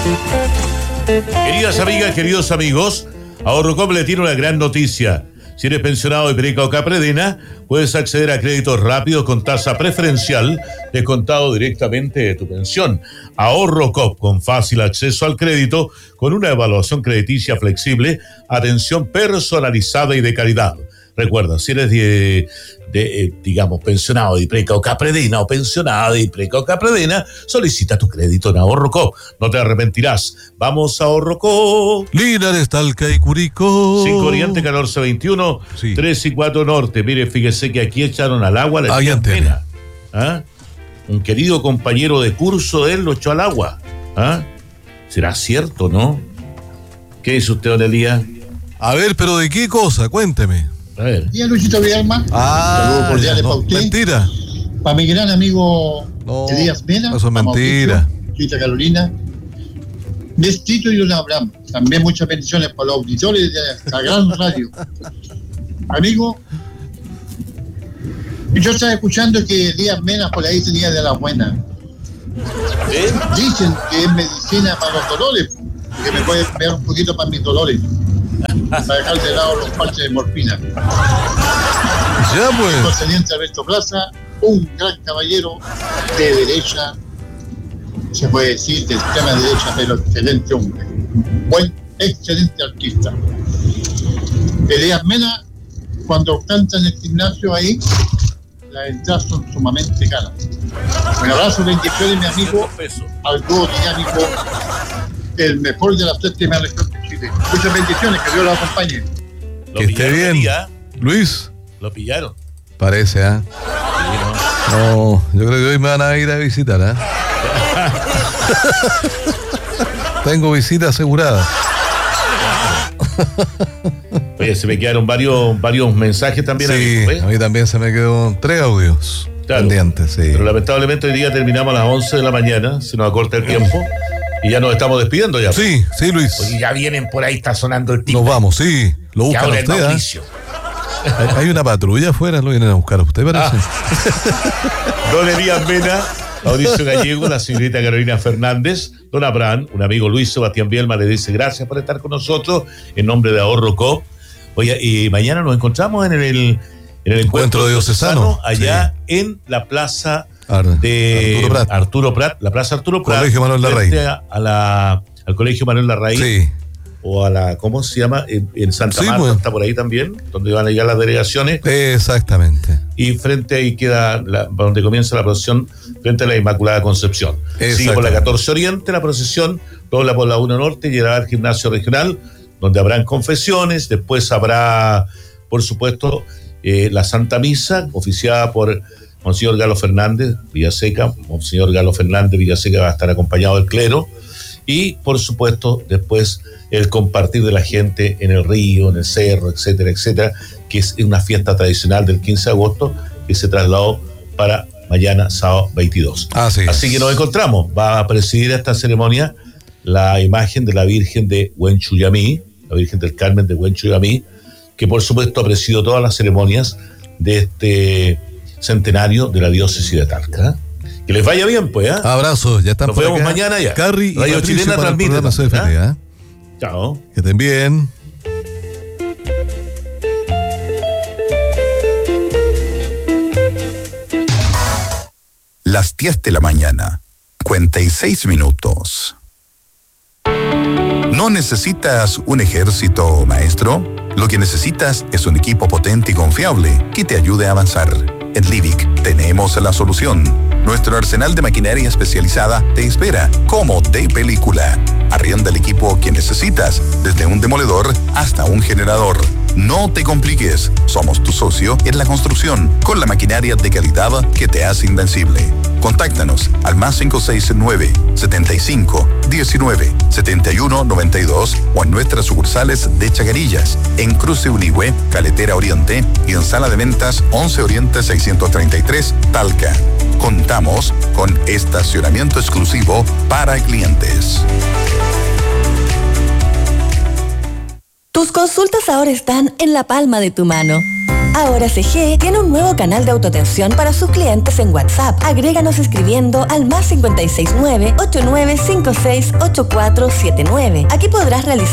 Queridas amigas, queridos amigos, Ahorrocop le tiene una gran noticia. Si eres pensionado de Preca o Capredena, puedes acceder a créditos rápidos con tasa preferencial descontado directamente de tu pensión. Ahorrocop, con fácil acceso al crédito, con una evaluación crediticia flexible, atención personalizada y de calidad. Recuerda, si eres digamos, pensionado de Preca o Capredena o pensionada de Preca o Capredena, solicita tu crédito en Ahorrocop. No te arrepentirás. Vamos a Ahorrocop. Linares, Talca y Curicó. 5 Oriente, 1421, sí. 3 y 4 Norte. Mire, fíjese que aquí echaron al agua la Elías. ¿Ah? Un querido compañero de curso de él lo echó al agua. ¿Ah? ¿Será cierto, no? ¿Qué dice usted, don Elías? A ver, pero ¿de qué cosa? Cuénteme. A ver. Y a Luisito Villalma. Saludos cordiales para usted. Mentira. Para mi gran amigo Elías Mena. Eso es mentira. Tita Carolina. Nestito y Don Abraham. También muchas bendiciones para los auditores de esta gran radio. Amigo, yo estaba escuchando que Elías Mena por ahí tenía de la buena. Dicen que es medicina para los dolores, que me puede pegar un poquito para mis dolores, para dejar de lado los parches de morfina. Ya pues. Procedente Alberto Plaza, un gran caballero de derecha, se puede decir de extrema derecha, pero excelente hombre, excelente artista. Elías Mena, cuando canta en el gimnasio ahí, las entradas son sumamente caras. Un abrazo, bendiciones, mi amigo, al dúo dinámico, el mejor de las séptimas regiones de Chile. Muchas bendiciones, que Dios lo acompañe. Que esté bien. Luis. Lo pillaron. Parece, ¿ah? Sí, no, yo creo que hoy me van a ir a visitar, ¿ah? Tengo visita asegurada. Oye, se me quedaron varios mensajes también. Sí, a mí también se me quedaron 3 audios pendientes, sí. Pero lamentablemente hoy día terminamos a las 11 de la mañana, se nos acorta el tiempo y ya nos estamos despidiendo ya. Sí, Luis. Porque ya vienen por ahí, está sonando el timbre. Nos vamos, sí. Lo buscan a usted, Hay una patrulla afuera, lo vienen a buscar a usted, parece. Don Elías Mena, Mauricio Gallego, la señorita Carolina Fernández, don Abraham, un amigo Luis Sebastián Bielma le dice gracias por estar con nosotros en nombre de Ahorrocop. Oye, y mañana nos encontramos en el encuentro diocesano allá en la plaza de Arturo Prat, la plaza Arturo Prat, Colegio Manuel Larraín, al Colegio Manuel Larraín. Sí. O a la, ¿cómo se llama? En Santa Marta, pues. Está por ahí también, donde van a llegar las delegaciones. Exactamente. Y frente ahí queda donde comienza la procesión, frente a la Inmaculada Concepción. Sigue por la 14 Oriente la procesión, dobla por la 1 Norte y llegará al gimnasio regional, donde habrán confesiones. Después habrá, por supuesto, la Santa Misa, oficiada por Monseñor Galo Fernández Villaseca. Monseñor Galo Fernández Villaseca va a estar acompañado del clero. Y, por supuesto, después el compartir de la gente en el río, en el cerro, etcétera, etcétera, que es una fiesta tradicional del 15 de agosto que se trasladó para mañana, sábado 22. Así que nos encontramos. Va a presidir esta ceremonia la imagen de la Virgen de Huenchuyamí, la Virgen del Carmen de Huenchuyamí, que por supuesto ha presidido todas las ceremonias de este centenario de la diócesis de Talca. Que les vaya bien, pues, ¿eh? Abrazos, ya están. Nos vemos mañana ya. Carri Radio Chilena transmite. Chao. Que estén bien. Las 10 de la mañana, 56 minutos. ¿No necesitas un ejército, maestro? Lo que necesitas es un equipo potente y confiable que te ayude a avanzar. En Livic tenemos la solución. Nuestro arsenal de maquinaria especializada te espera como de película. Arrienda el equipo que necesitas, desde un demoledor hasta un generador. No te compliques, somos tu socio en la construcción, con la maquinaria de calidad que te hace invencible. Contáctanos al +569 75 19 71 92 o en nuestras sucursales de Chacarillas, en Cruce Unigüe, Caletera Oriente y en Sala de Ventas 11 Oriente 633, Talca. Contamos con estacionamiento exclusivo para clientes. Tus consultas ahora están en la palma de tu mano. Ahora CG tiene un nuevo canal de autoatención para sus clientes en WhatsApp. Agréganos escribiendo al +569-8956-8479. Aquí podrás realizar